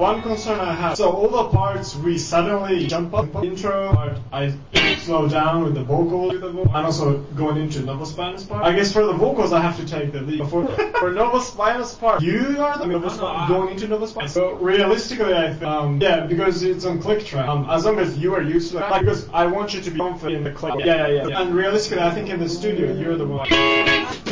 one concern I have. So all the parts we suddenly jump up. Intro part, I slow down with the vocal, and also going into Nova Spinus part. I guess for the vocals I have to take the lead. For Nova Spinus part, you are the Nova Spinus going into Nova Spinus. So realistically, I think, yeah, because it's on click track. As long as you are used to it, because I want you to be confident in the click. Yeah. And realistically, I think in the studio, you're the one.